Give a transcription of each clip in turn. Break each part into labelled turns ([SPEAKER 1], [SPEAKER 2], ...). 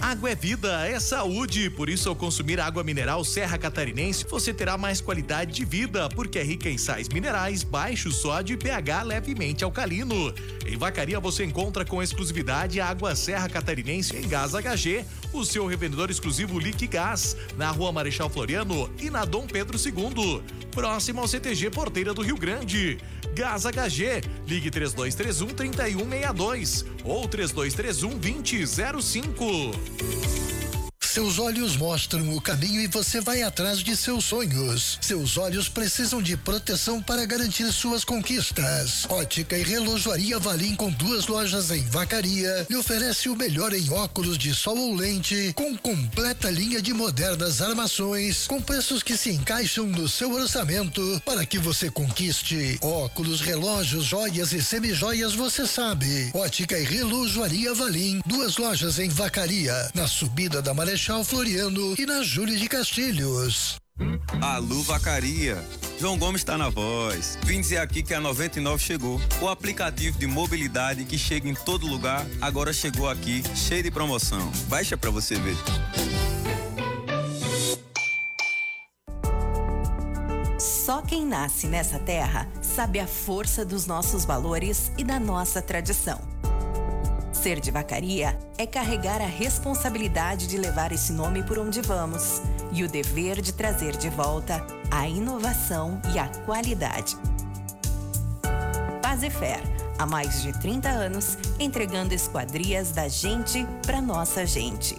[SPEAKER 1] Água é vida, é saúde, por isso ao consumir água mineral Serra Catarinense, você terá mais qualidade de vida, porque é rica em sais minerais, baixo sódio e pH levemente alcalino. Em Vacaria você encontra com exclusividade a água Serra Catarinense em Gás HG, o seu revendedor exclusivo Liquigás, na Rua Marechal Floriano e na Dom Pedro II, próximo ao CTG Porteira do Rio Grande. Gás HG, ligue 3231-3162 ou 3231-2005.
[SPEAKER 2] Seus olhos mostram o caminho e você vai atrás de seus sonhos. Seus olhos precisam de proteção para garantir suas conquistas. Ótica e Relojoaria Valim, com 2 lojas em Vacaria, lhe oferece o melhor em óculos de sol ou lente, com completa linha de modernas armações, com preços que se encaixam no seu orçamento, para que você conquiste. Óculos, relógios, joias e semijoias, você sabe. Ótica e Relojoaria Valim, 2 lojas em Vacaria, na subida da Marechal Floriano e na Júlio de Castilhos.
[SPEAKER 3] Alô, Vacaria. João Gomes está na voz. Vim dizer aqui que a 99 chegou. O aplicativo de mobilidade que chega em todo lugar, agora chegou aqui, cheio de promoção. Baixa pra você ver.
[SPEAKER 4] Só quem nasce nessa terra sabe a força dos nossos valores e da nossa tradição. Ser de Vacaria é carregar a responsabilidade de levar esse nome por onde vamos e o dever de trazer de volta a inovação e a qualidade. Fazefer, há mais de 30 anos, entregando esquadrias da gente para nossa gente.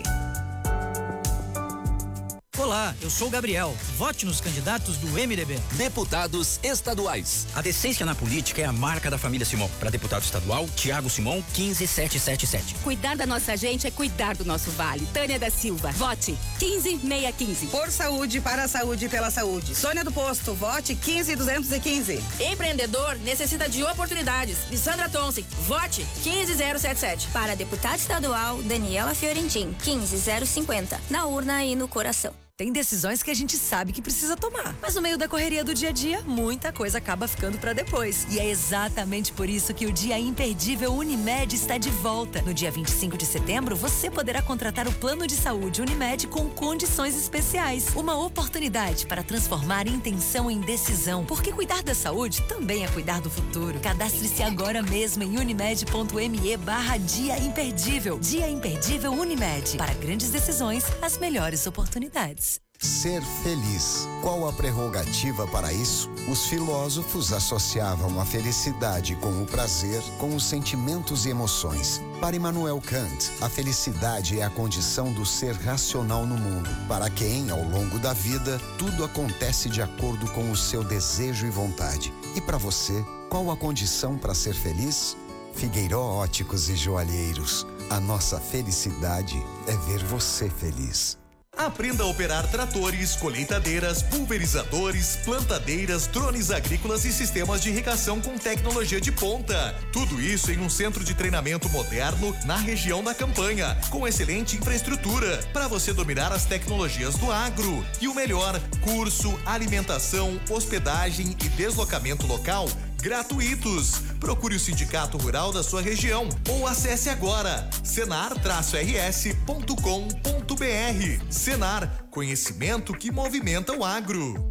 [SPEAKER 5] Olá, eu sou o Gabriel. Vote nos candidatos do MDB.
[SPEAKER 6] Deputados estaduais.
[SPEAKER 5] A decência na política é a marca da família Simão. Para deputado estadual, Tiago Simão, 15777.
[SPEAKER 7] Cuidar da nossa gente é cuidar do nosso vale. Tânia da Silva, vote 15615.
[SPEAKER 8] Por saúde, para a saúde e pela saúde. Sônia do Posto, vote 15215.
[SPEAKER 7] Empreendedor necessita de oportunidades. Lissandra Tonsi, vote 15077.
[SPEAKER 9] Para deputado estadual, Daniela Fiorentin, 15050. Na urna e no coração.
[SPEAKER 10] Tem decisões que a gente sabe que precisa tomar, mas no meio da correria do dia a dia, muita coisa acaba ficando para depois. E é exatamente por isso que o Dia Imperdível Unimed está de volta. No dia 25 de setembro, você poderá contratar o plano de saúde Unimed com condições especiais. Uma oportunidade para transformar intenção em decisão, porque cuidar da saúde também é cuidar do futuro. Cadastre-se agora mesmo em unimed.me/Dia Imperdível. Dia Imperdível Unimed. Para grandes decisões, as melhores oportunidades.
[SPEAKER 11] Ser feliz. Qual a prerrogativa para isso? Os filósofos associavam a felicidade com o prazer, com os sentimentos e emoções. Para Immanuel Kant, a felicidade é a condição do ser racional no mundo, para quem, ao longo da vida, tudo acontece de acordo com o seu desejo e vontade. E para você, qual a condição para ser feliz? Figueiró Óticos e Joalheiros. A nossa felicidade é ver você feliz.
[SPEAKER 1] Aprenda a operar tratores, colheitadeiras, pulverizadores, plantadeiras, drones agrícolas e sistemas de irrigação com tecnologia de ponta. Tudo isso em um centro de treinamento moderno na região da Campanha, com excelente infraestrutura para você dominar as tecnologias do agro. E o melhor, curso, alimentação, hospedagem e deslocamento local gratuitos. Procure o Sindicato Rural da sua região ou acesse agora senar-rs.com.br. Senar, conhecimento que movimenta o agro.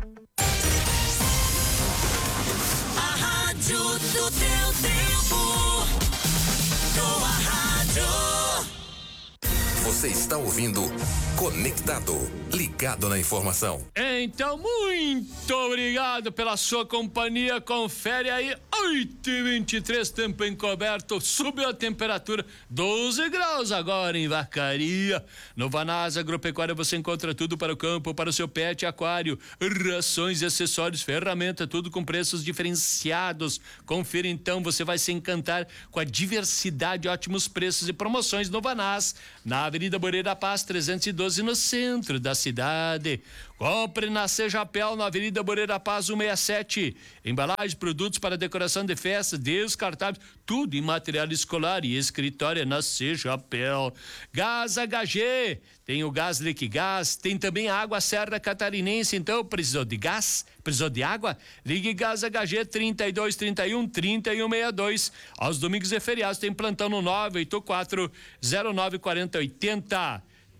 [SPEAKER 12] A rádio do teu tempo. Tua rádio.
[SPEAKER 6] Você está ouvindo Conectado, ligado na informação.
[SPEAKER 13] Então, muito obrigado pela sua companhia. Confere aí, 8h23, tempo encoberto. Subiu a temperatura, 12 graus agora em Vacaria. No Vanasa Agropecuária você encontra tudo para o campo, para o seu pet e aquário. Rações, acessórios, ferramenta, tudo com preços diferenciados. Confira então, você vai se encantar com a diversidade, ótimos preços e promoções no Vanasa, na Avenida Moreira Paz, 312, no centro da cidade. Compre na Sejapel, na Avenida Moreira Paz, 167. Embalagens, produtos para decoração de festa, descartáveis, tudo em material escolar e escritório na Sejapel. Gás HG, tem o gás Liquigás, tem também a água Serra Catarinense. Então, precisou de gás? Precisou de água? Ligue Gás HG 3231-3162. Aos domingos e feriados tem plantão no 984-094080.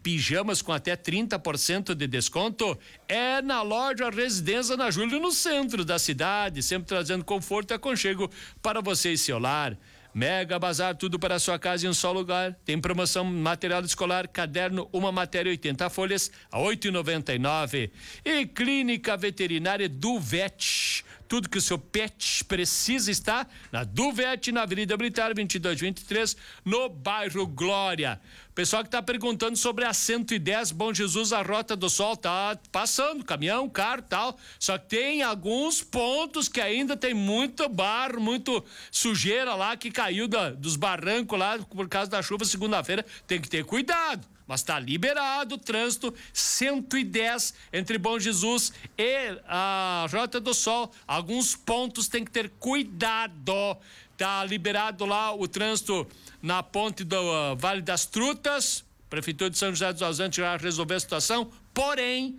[SPEAKER 13] pijamas com até 30% de desconto é na loja Residência na Júlio, no centro da cidade, sempre trazendo conforto e aconchego para você e seu lar. Mega Bazar, tudo para a sua casa em um só lugar. Tem promoção material escolar, caderno, uma matéria 80 folhas a 8,99. E Clínica Veterinária do Vet. Tudo que o seu pet precisa está na Duvete, na Avenida Militar 2223, no bairro Glória. Pessoal que está perguntando sobre a 110 Bom Jesus, a Rota do Sol, tá passando, caminhão, carro, tal. Só que tem alguns pontos que ainda tem muito barro, muito sujeira lá que caiu dos barrancos lá por causa da chuva segunda-feira. Tem que ter cuidado. Mas está liberado o trânsito 110 entre Bom Jesus e a Rota do Sol. Alguns pontos tem que ter cuidado. Tá liberado lá o trânsito na ponte do Vale das Trutas. Prefeitura de São José dos Ausentes já resolveu a situação. Porém,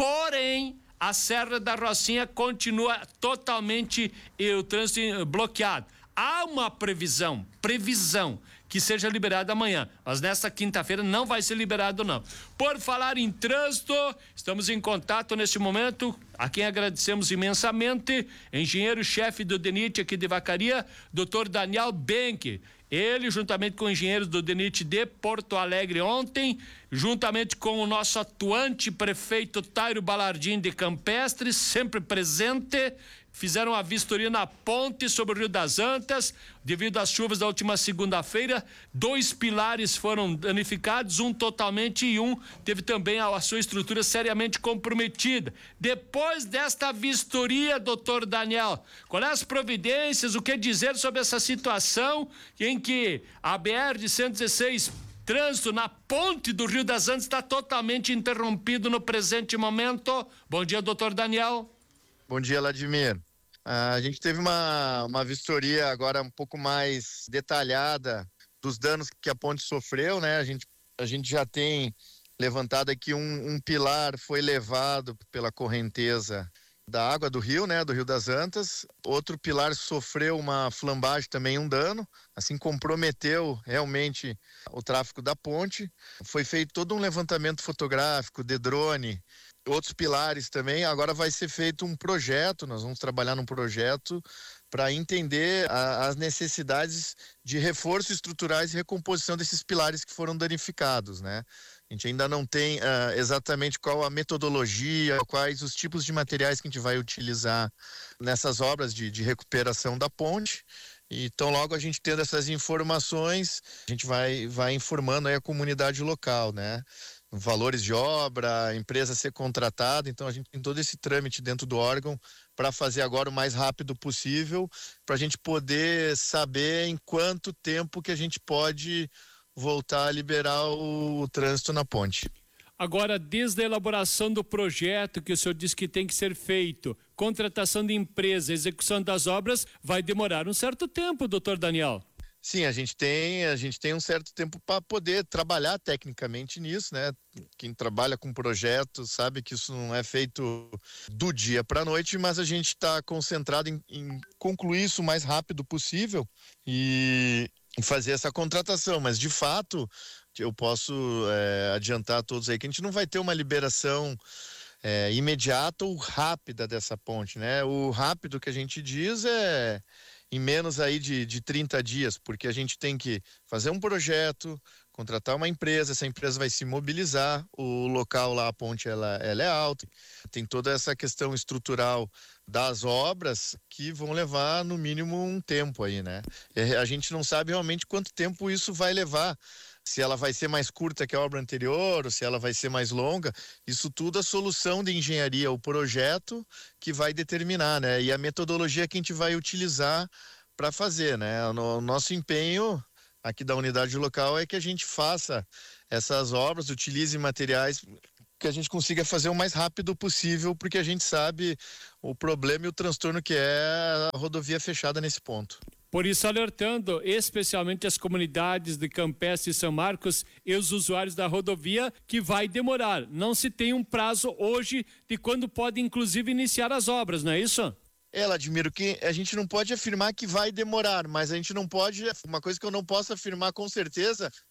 [SPEAKER 13] a Serra da Rocinha continua totalmente o trânsito bloqueado. Há uma previsão que seja liberado amanhã, mas nesta quinta-feira não vai ser liberado não. Por falar em trânsito, estamos em contato neste momento, a quem agradecemos imensamente, engenheiro-chefe do DENIT aqui de Vacaria, Dr. Daniel Benck. Ele, juntamente com engenheiros do DENIT de Porto Alegre ontem, juntamente com o nosso atuante prefeito Tairo Balardim de Campestre, sempre presente, fizeram a vistoria na ponte sobre o Rio das Antas. Devido às chuvas da última segunda-feira, 2 pilares foram danificados, um totalmente e um teve também a sua estrutura seriamente comprometida. Depois desta vistoria, doutor Daniel, quais as providências, o que dizer sobre essa situação em que a BR-116 trânsito na ponte do Rio das Antas está totalmente interrompido no presente momento? Bom dia, doutor Daniel.
[SPEAKER 14] Bom dia, Vladimir. A gente teve uma vistoria agora um pouco mais detalhada dos danos que a ponte sofreu, né? A gente já tem levantado aqui um pilar foi levado pela correnteza da água do rio, né? Do Rio das Antas. Outro pilar sofreu uma flambagem também, um dano, assim comprometeu realmente o tráfego da ponte. Foi feito todo um levantamento fotográfico de drone, outros pilares também. Agora vai ser feito um projeto, nós vamos trabalhar num projeto para entender as necessidades de reforço estruturais e recomposição desses pilares que foram danificados, né? A gente ainda não tem exatamente qual a metodologia, quais os tipos de materiais que a gente vai utilizar nessas obras de recuperação da ponte. Então, logo a gente tendo essas informações, a gente vai informando aí a comunidade local, né? Valores de obra, empresa a ser contratada. Então a gente tem todo esse trâmite dentro do órgão para fazer agora o mais rápido possível, para a gente poder saber em quanto tempo que a gente pode voltar a liberar o trânsito na ponte.
[SPEAKER 13] Agora, desde a elaboração do projeto que o senhor disse que tem que ser feito, contratação de empresa, execução das obras, vai demorar um certo tempo, doutor Daniel.
[SPEAKER 14] Sim, a gente tem um certo tempo para poder trabalhar tecnicamente nisso, né? Quem trabalha com projetos sabe que isso não é feito do dia para a noite, mas a gente está concentrado em concluir isso o mais rápido possível e fazer essa contratação. Mas, de fato, eu posso adiantar a todos aí que a gente não vai ter uma liberação imediata ou rápida dessa ponte, né? O rápido que a gente diz é em menos aí de 30 dias, porque a gente tem que fazer um projeto, contratar uma empresa, essa empresa vai se mobilizar, o local lá, a ponte, ela é alta, tem toda essa questão estrutural das obras que vão levar no mínimo um tempo aí, né? A gente não sabe realmente quanto tempo isso vai levar, se ela vai ser mais curta que a obra anterior, ou se ela vai ser mais longa. Isso tudo a solução de engenharia, o projeto que vai determinar, né? E a metodologia que a gente vai utilizar para fazer, né? O nosso empenho aqui da unidade local é que a gente faça essas obras, utilize materiais que a gente consiga fazer o mais rápido possível, porque a gente sabe o problema e o transtorno que é a rodovia fechada nesse ponto.
[SPEAKER 13] Por isso, alertando especialmente as comunidades de Campestre e São Marcos e os usuários da rodovia que vai demorar. Não se tem um prazo hoje de quando pode, inclusive, iniciar as obras, não é isso?
[SPEAKER 14] Vladimir, que a gente não pode afirmar que vai demorar, mas a gente não pode, uma coisa que eu não posso afirmar com certeza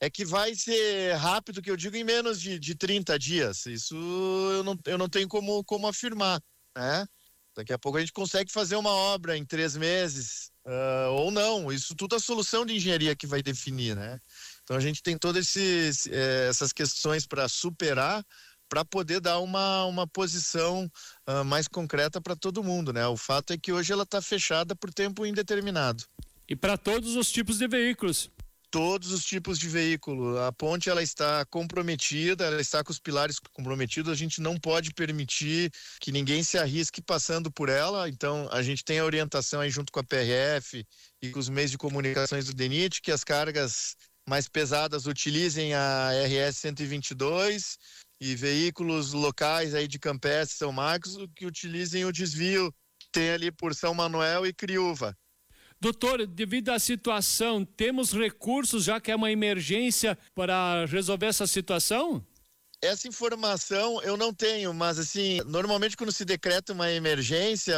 [SPEAKER 14] é que vai ser rápido, que eu digo em menos de 30 dias. Isso eu não tenho como afirmar, né? Daqui a pouco a gente consegue fazer uma obra em 3 meses, ou não. Isso tudo é a solução de engenharia que vai definir, né? Então a gente tem todas essas questões para superar, para poder dar uma posição mais concreta para todo mundo, né? O fato é que hoje ela está fechada por tempo indeterminado.
[SPEAKER 13] E para todos os tipos de veículos?
[SPEAKER 14] Todos os tipos de veículo. A ponte ela está comprometida, ela está com os pilares comprometidos. A gente não pode permitir que ninguém se arrisque passando por ela. Então a gente tem a orientação aí junto com a PRF e com os meios de comunicações do DENIT que as cargas mais pesadas utilizem a RS 122 e veículos locais aí de Campestre, São Marcos, que utilizem o desvio que tem ali por São Manuel e Criúva.
[SPEAKER 13] Doutor, devido à situação, temos recursos, já que é uma emergência, para resolver essa situação?
[SPEAKER 14] Essa informação eu não tenho, mas assim, normalmente quando se decreta uma emergência,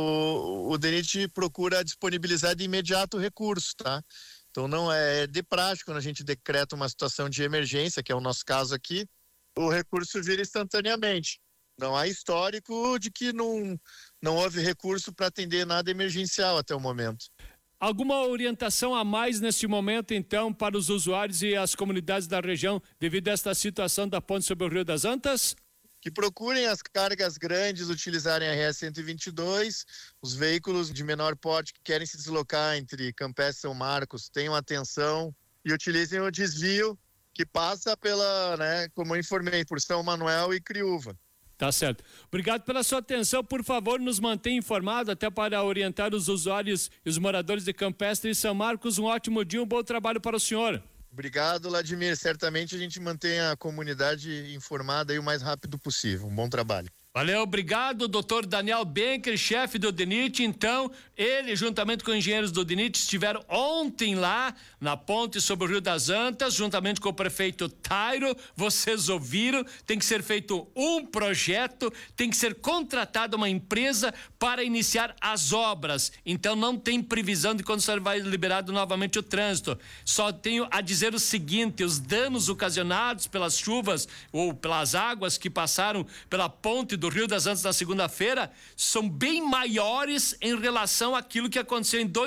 [SPEAKER 14] o DENIT procura disponibilizar de imediato o recurso, tá? Então não é de prática, quando a gente decreta uma situação de emergência, que é o nosso caso aqui, o recurso vira instantaneamente. Não há histórico de que não houve recurso para atender nada emergencial até o momento.
[SPEAKER 13] Alguma orientação a mais neste momento, então, para os usuários e as comunidades da região, devido a esta situação da ponte sobre o Rio das Antas?
[SPEAKER 14] Que procurem as cargas grandes utilizarem a RS 122, os veículos de menor porte que querem se deslocar entre Campestre e São Marcos tenham atenção e utilizem o desvio que passa pela, né, como eu informei, por São Manuel e Criúva.
[SPEAKER 13] Tá certo. Obrigado pela sua atenção. Por favor, nos mantenha informado, até para orientar os usuários e os moradores de Campestre e São Marcos. Um ótimo dia, um bom trabalho para o senhor.
[SPEAKER 14] Obrigado, Vladimir. Certamente a gente mantém a comunidade informada aí o mais rápido possível. Um bom trabalho.
[SPEAKER 13] Valeu, obrigado, doutor Daniel Benker, chefe do DENIT. Então, ele, juntamente com engenheiros do DENIT, estiveram ontem lá na ponte sobre o Rio das Antas, juntamente com o prefeito Tairo. Vocês ouviram, tem que ser feito um projeto, tem que ser contratada uma empresa para iniciar as obras. Então, não tem previsão de quando será vai liberado novamente o trânsito. Só tenho a dizer o seguinte: os danos ocasionados pelas chuvas ou pelas águas que passaram pela ponte do Rio das Antas na segunda-feira são bem maiores em relação àquilo que aconteceu em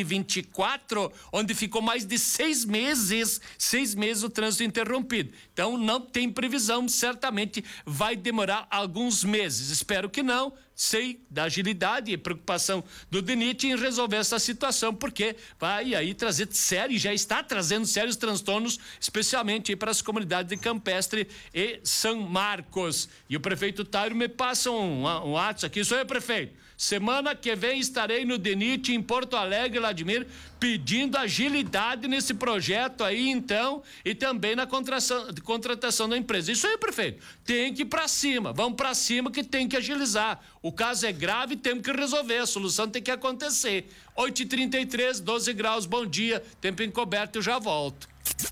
[SPEAKER 13] 2024, onde ficou mais de 6 meses o trânsito interrompido. Então não tem previsão, certamente vai demorar alguns meses. Espero que não. Sei da agilidade e preocupação do DENIT em resolver essa situação, porque vai aí trazer sério, já está trazendo sérios transtornos, especialmente aí para as comunidades de Campestre e São Marcos. E o prefeito Tairo me passa um WhatsApp aqui. Isso aí, prefeito. Semana que vem estarei no DENIT em Porto Alegre, Vladimir, pedindo agilidade nesse projeto aí, então, e também na contratação da empresa. Isso aí, prefeito. Tem que ir pra cima. Vamos pra cima que tem que agilizar. O caso é grave e temos que resolver. A solução tem que acontecer. 8h33, 12 graus, bom dia. Tempo encoberto, eu já volto.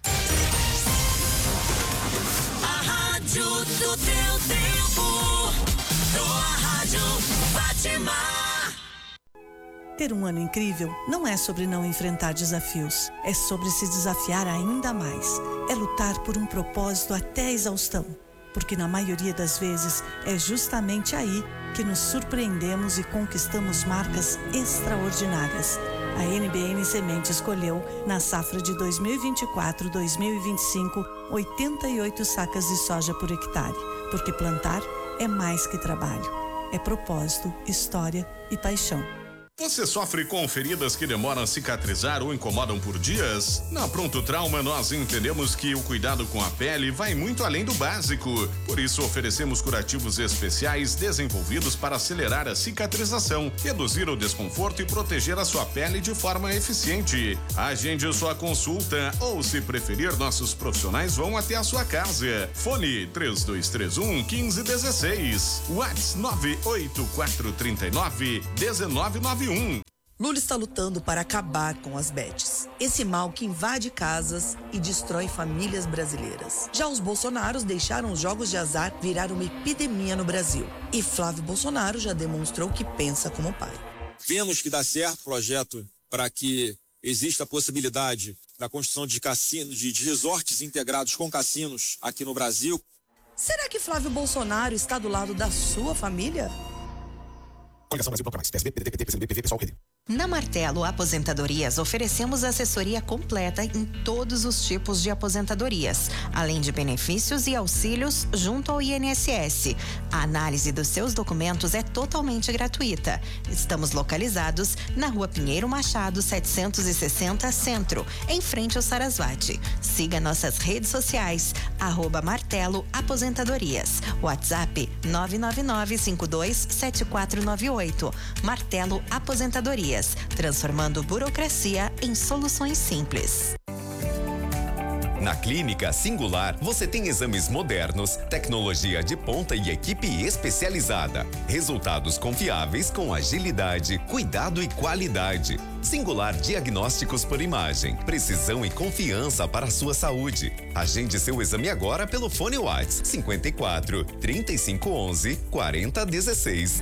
[SPEAKER 12] A rádio do teu tempo. Tua rádio Fátima.
[SPEAKER 15] Ter um ano incrível não é sobre não enfrentar desafios, é sobre se desafiar ainda mais. É lutar por um propósito até a exaustão, porque na maioria das vezes é justamente aí que nos surpreendemos e conquistamos marcas extraordinárias. A NBN Semente escolheu, na safra de 2024-2025, 88 sacas de soja por hectare, porque plantar é mais que trabalho, é propósito, história e paixão.
[SPEAKER 16] Você sofre com feridas que demoram a cicatrizar ou incomodam por dias? Na Pronto Trauma, nós entendemos que o cuidado com a pele vai muito além do básico. Por isso, oferecemos curativos especiais desenvolvidos para acelerar a cicatrização, reduzir o desconforto e proteger a sua pele de forma eficiente. Agende sua consulta ou, se preferir, nossos profissionais vão até a sua casa. Fone 3231-1516. WhatsApp 98439-1991.
[SPEAKER 17] Lula está lutando para acabar com as bets, esse mal que invade casas e destrói famílias brasileiras. Já os Bolsonaros deixaram os jogos de azar virar uma epidemia no Brasil. E Flávio Bolsonaro já demonstrou que pensa como pai.
[SPEAKER 18] Vemos que dá certo o projeto para que exista a possibilidade da construção de cassinos, de resorts integrados com cassinos aqui no Brasil.
[SPEAKER 17] Será que Flávio Bolsonaro está do lado da sua família?
[SPEAKER 4] Na Martelo Aposentadorias, oferecemos assessoria completa em todos os tipos de aposentadorias, além de benefícios e auxílios junto ao INSS. A análise dos seus documentos é totalmente gratuita. Estamos localizados na Rua Pinheiro Machado, 760 Centro, em frente ao Sarasvati. Siga nossas redes sociais, @Martelo Aposentadorias. WhatsApp 999-527498. Martelo Aposentadorias, transformando burocracia em soluções simples.
[SPEAKER 19] Na Clínica Singular, você tem exames modernos, tecnologia de ponta e equipe especializada. Resultados confiáveis com agilidade, cuidado e qualidade. Singular Diagnósticos por Imagem. Precisão e confiança para a sua saúde. Agende seu exame agora pelo fone WhatsApp 54 3511 4016.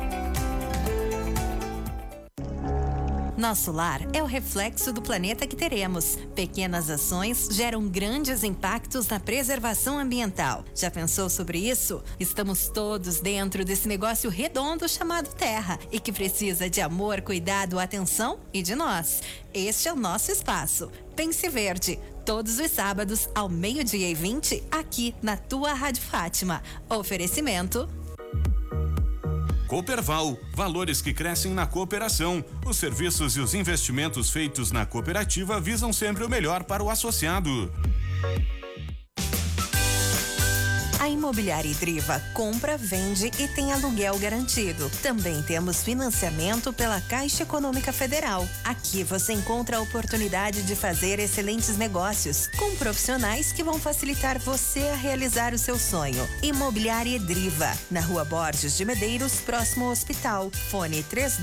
[SPEAKER 4] Nosso lar é o reflexo do planeta que teremos. Pequenas ações geram grandes impactos na preservação ambiental. Já pensou sobre isso? Estamos todos dentro desse negócio redondo chamado Terra e que precisa de amor, cuidado, atenção e de nós. Este é o nosso espaço. Pense Verde. Todos os sábados, ao 12:20, aqui na tua Rádio Fátima. Oferecimento
[SPEAKER 16] Cooperval, valores que crescem na cooperação. Os serviços e os investimentos feitos na cooperativa visam sempre o melhor para o associado.
[SPEAKER 4] A Imobiliária Idriva compra, vende e tem aluguel garantido. Também temos financiamento pela Caixa Econômica Federal. Aqui você encontra a oportunidade de fazer excelentes negócios com profissionais que vão facilitar você a realizar o seu sonho. Imobiliária Idriva, na Rua Borges de Medeiros, próximo ao hospital. Fone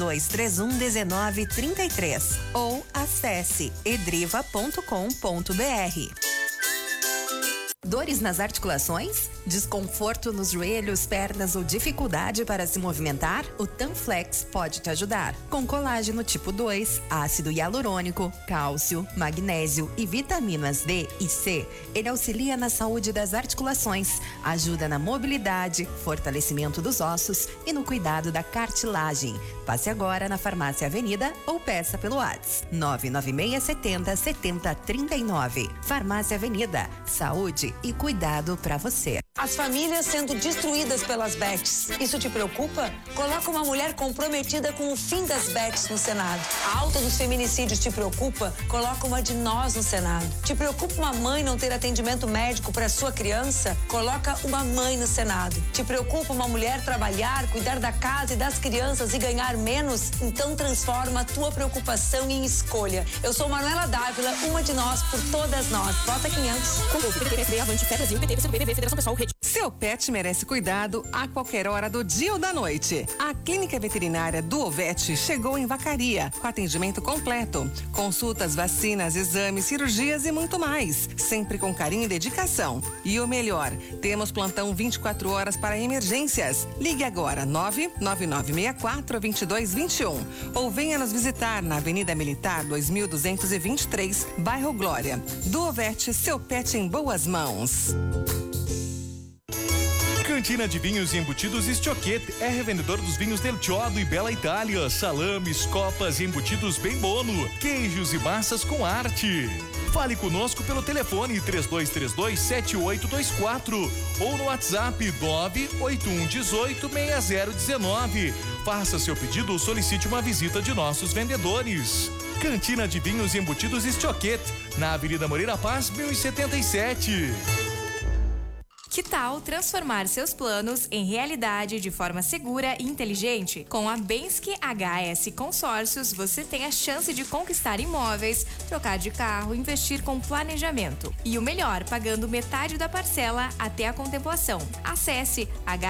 [SPEAKER 4] 3231-1933 ou acesse edriva.com.br. Dores nas articulações? Desconforto nos joelhos, pernas ou dificuldade para se movimentar? O Tanflex pode te ajudar. Com colágeno tipo 2, ácido hialurônico, cálcio, magnésio e vitaminas D e C, ele auxilia na saúde das articulações, ajuda na mobilidade, fortalecimento dos ossos e no cuidado da cartilagem. Passe agora na Farmácia Avenida ou peça pelo WhatsApp 99670-7039. Farmácia Avenida, saúde e cuidado para você.
[SPEAKER 20] As famílias sendo destruídas pelas bets. Isso te preocupa? Coloca uma mulher comprometida com o fim das bets no Senado. A alta dos feminicídios te preocupa? Coloca uma de nós no Senado. Te preocupa uma mãe não ter atendimento médico para sua criança? Coloca uma mãe no Senado. Te preocupa uma mulher trabalhar, cuidar da casa e das crianças e ganhar menos? Então transforma a tua preocupação em escolha. Eu sou Manuela Dávila, uma de nós por todas nós. Vota 500.
[SPEAKER 21] Seu pet merece cuidado a qualquer hora do dia ou da noite. A Clínica Veterinária do Ovete chegou em Vacaria, com atendimento completo. Consultas, vacinas, exames, cirurgias e muito mais. Sempre com carinho e dedicação. E o melhor, temos plantão 24 horas para emergências. Ligue agora 99964-2221 ou venha nos visitar na Avenida Militar 2223, bairro Glória. Do Ovete, seu pet em boas mãos.
[SPEAKER 1] Cantina de Vinhos e Embutidos Estioquete é revendedor dos vinhos Del Chiodo e Bela Itália, salames, copas e embutidos bem bono, queijos e massas com arte. Fale conosco pelo telefone 3232-7824 ou no WhatsApp 981186019. Faça seu pedido ou solicite uma visita de nossos vendedores. Cantina de Vinhos e Embutidos Estioquete, na Avenida Moreira Paz, 1077.
[SPEAKER 22] Que tal transformar seus planos em realidade de forma segura e inteligente? Com a Bensky HAS Consórcios, você tem a chance de conquistar imóveis, trocar de carro, investir com planejamento. E o melhor, pagando metade da parcela até a contemplação. Acesse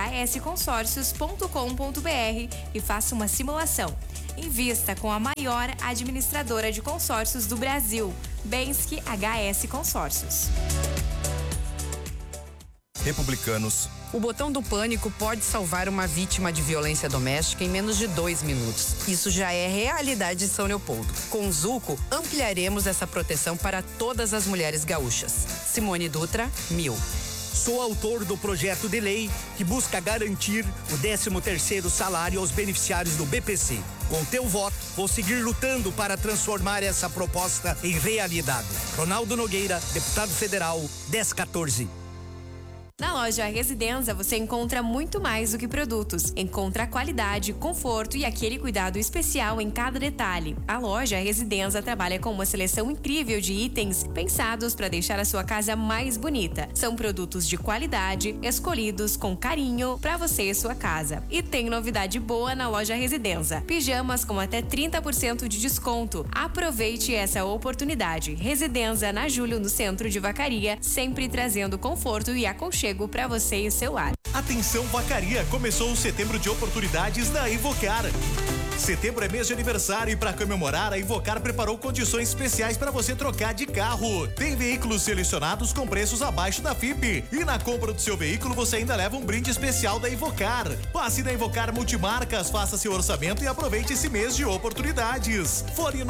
[SPEAKER 22] hasconsórcios.com.br e faça uma simulação. Invista com a maior administradora de consórcios do Brasil, Bensky HAS Consórcios.
[SPEAKER 2] republicanos.
[SPEAKER 3] O botão do pânico pode salvar uma vítima de violência doméstica em menos de 2 minutos. Isso já é realidade em São Leopoldo. Com o Zuco, ampliaremos essa proteção para todas as mulheres gaúchas. Simone Dutra, 1000.
[SPEAKER 23] Sou autor do projeto de lei que busca garantir o 13º salário aos beneficiários do BPC. Com teu voto, vou seguir lutando para transformar essa proposta em realidade. Ronaldo Nogueira, deputado federal, 1014.
[SPEAKER 22] Na loja Residenza você encontra muito mais do que produtos. Encontra qualidade, conforto e aquele cuidado especial em cada detalhe. A loja Residenza trabalha com uma seleção incrível de itens pensados para deixar a sua casa mais bonita. São produtos de qualidade, escolhidos com carinho para você e sua casa. E tem novidade boa na loja Residenza. Pijamas com até 30% de desconto. Aproveite essa oportunidade. Residenza na Júlio, no centro de Vacaria, sempre trazendo conforto e aconchego para você e seu lar.
[SPEAKER 1] Atenção Vacaria, começou o setembro de oportunidades da Invocar. Setembro é mês de aniversário e para comemorar, a Invocar preparou condições especiais para você trocar de carro. Tem veículos selecionados com preços abaixo da FIP. E na compra do seu veículo você ainda leva um brinde especial da Invocar. Passe na Invocar Multimarcas, faça seu orçamento e aproveite esse mês de oportunidades. Fone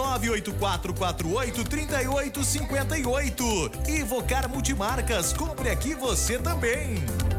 [SPEAKER 1] 984483858. Invocar Multimarcas, compre aqui você também.